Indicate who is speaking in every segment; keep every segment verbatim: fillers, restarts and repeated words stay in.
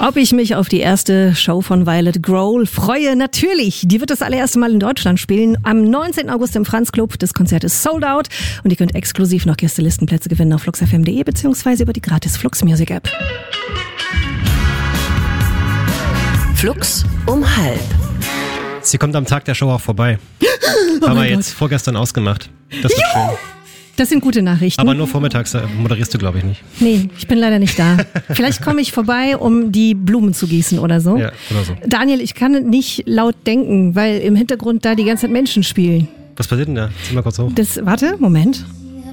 Speaker 1: Ob ich mich auf die erste Show von Violet Grohl freue? Natürlich. Die wird das allererste Mal in Deutschland spielen. Am neunzehnten August im Franz Club. Das Konzert ist sold out. Und ihr könnt exklusiv noch Gästelistenplätze gewinnen auf flux f m punkt d e beziehungsweise über die gratis Flux Music App.
Speaker 2: Flux um halb.
Speaker 3: Sie kommt am Tag der Show auch vorbei. Oh Haben wir jetzt Gott. vorgestern ausgemacht. Das ist schön.
Speaker 1: Das sind gute Nachrichten.
Speaker 3: Aber nur vormittags moderierst du, glaube ich, nicht.
Speaker 1: Nee, ich bin leider nicht da. Vielleicht komme ich vorbei, um die Blumen zu gießen oder so.
Speaker 3: Ja, oder so.
Speaker 1: Daniel, ich kann nicht laut denken, weil im Hintergrund da die ganze Zeit Menschen spielen.
Speaker 3: Was passiert denn da? Zieh mal kurz hoch.
Speaker 1: Das, warte, Moment.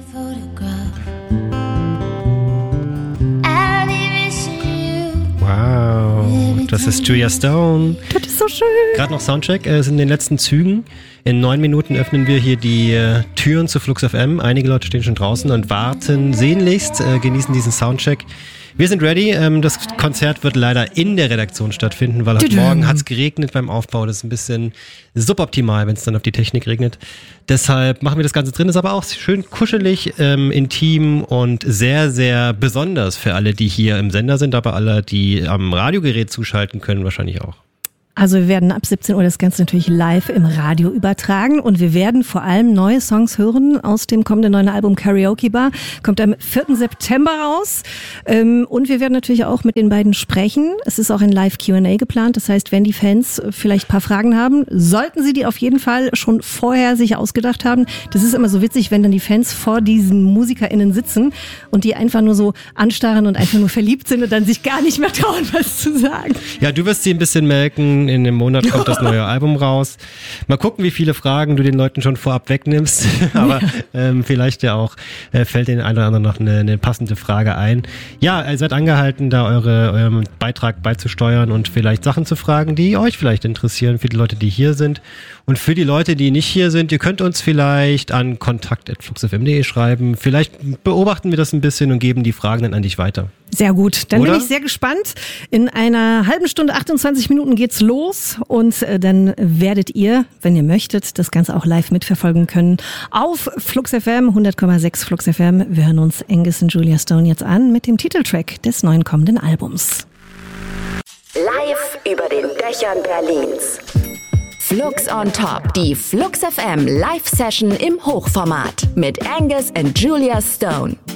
Speaker 3: Wow, das ist Julia Stone.
Speaker 1: Das ist so schön.
Speaker 3: Gerade noch Soundcheck, äh, sind in den letzten Zügen. In neun Minuten öffnen wir hier die äh, Türen zu Flux F M. Einige Leute stehen schon draußen und warten sehnlichst, äh, genießen diesen Soundcheck. Wir sind ready. Ähm, das Konzert wird leider in der Redaktion stattfinden, weil heute Morgen hat es geregnet beim Aufbau. Das ist ein bisschen suboptimal, wenn es dann auf die Technik regnet. Deshalb machen wir das Ganze drin. Ist aber auch schön kuschelig, ähm, intim und sehr, sehr besonders für alle, die hier im Sender sind, aber alle, die am Radiogerät zuschalten können, wahrscheinlich auch.
Speaker 1: Also wir werden ab siebzehn Uhr das Ganze natürlich live im Radio übertragen und wir werden vor allem neue Songs hören aus dem kommenden neuen Album Karaoke Bar. Kommt am vierten September raus und wir werden natürlich auch mit den beiden sprechen. Es ist auch ein Live-Q and A geplant, das heißt, wenn die Fans vielleicht ein paar Fragen haben, sollten sie die auf jeden Fall schon vorher sich ausgedacht haben. Das ist immer so witzig, wenn dann die Fans vor diesen MusikerInnen sitzen und die einfach nur so anstarren und einfach nur verliebt sind und dann sich gar nicht mehr trauen, was zu sagen.
Speaker 3: Ja, du wirst sie ein bisschen melken. In dem Monat kommt das neue Album raus. Mal gucken, wie viele Fragen du den Leuten schon vorab wegnimmst. Aber ähm, vielleicht ja auch äh, fällt den einen oder anderen noch eine, eine passende Frage ein. Ja, ihr seid angehalten, da eure eurem Beitrag beizusteuern und vielleicht Sachen zu fragen, die euch vielleicht interessieren, für die Leute, die hier sind. Und für die Leute, die nicht hier sind, ihr könnt uns vielleicht an kontakt at flux f m punkt d e schreiben. Vielleicht beobachten wir das ein bisschen und geben die Fragen dann an dich weiter.
Speaker 1: Sehr gut. Dann
Speaker 3: Oder?
Speaker 1: bin ich sehr gespannt. In einer halben Stunde, achtundzwanzig Minuten geht's los und äh, dann werdet ihr, wenn ihr möchtet, das Ganze auch live mitverfolgen können auf Flux F M, hundert Komma sechs Flux F M. Wir hören uns Angus und Julia Stone jetzt an mit dem Titeltrack des neuen kommenden Albums.
Speaker 2: Live über den Dächern Berlins. Flux on Top, die Flux F M Live-Session im Hochformat mit Angus und Julia Stone.